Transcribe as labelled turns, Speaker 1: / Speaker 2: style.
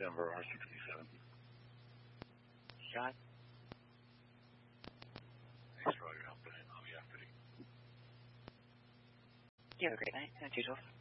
Speaker 1: Denver R67.
Speaker 2: Shot.
Speaker 1: Thanks for all your help, and I'll be after you.
Speaker 2: You have a great night. 212.